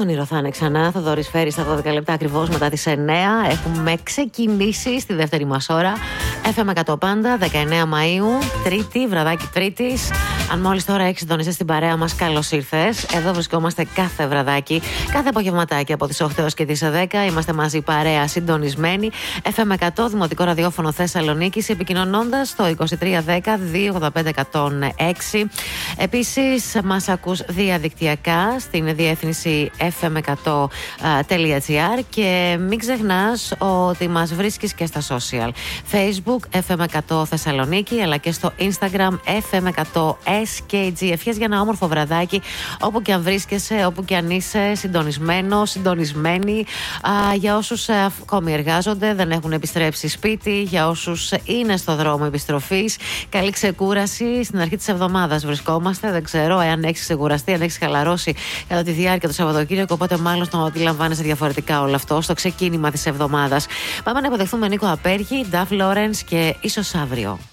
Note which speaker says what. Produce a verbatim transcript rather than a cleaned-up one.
Speaker 1: όνειρο θα είναι ξανά. Θα δορισφέρει στα δώδεκα λεπτά ακριβώς μετά τις εννέα. Έχουμε ξεκινήσει στη δεύτερη μας ώρα. εφ εμ εκατό πάντα, δεκαεννέα Μαΐου, Τρίτη, βραδάκι Τρίτης. Αν μόλις τώρα έχεις συντονιστεί στην παρέα μας, καλώς ήρθες. Εδώ βρισκόμαστε κάθε βραδάκι, κάθε απογευματάκι από τις οκτώ έως και τις δέκα. Είμαστε μαζί παρέα, συντονισμένοι. εφ εμ εκατό, Δημοτικό Ραδιόφωνο Θεσσαλονίκης, επικοινωνώντας στο είκοσι τρία δέκα δύο ογδόντα πέντε εκατόν έξι. Επίσης, μας ακούς διαδικτυακά στην διεύθυνση εφ εμ εκατό τελεία τζι άρ και μην ξεχνάς ότι μας βρίσκεις και στα social. Facebook εφ εμ εκατό Θεσσαλονίκη, αλλά και στο Instagram εφ εμ εκατό ες κέι τζι. Ευχές για ένα όμορφο βραδάκι, όπου και αν βρίσκεσαι, όπου και αν είσαι, συντονισμένο, συντονισμένη. Α, για όσους ακόμη εργάζονται, δεν έχουν επιστρέψει σπίτι, για όσους είναι στο δρόμο επιστροφής, καλή ξεκούραση. Στην αρχή της εβδομάδας βρισκόμαστε. Δεν ξέρω εάν έχεις ξεκουραστεί, αν έχεις χαλαρώσει κατά τη διάρκεια του Σαββατοκύριακου. Οπότε, μάλλον το αντιλαμβάνεσαι διαφορετικά όλο αυτό στο ξεκίνημα της εβδομάδας. Πάμε να υποδεχθούμε Νίκο Απέργη, Νταφ Λόρενς και ίσως αύριο.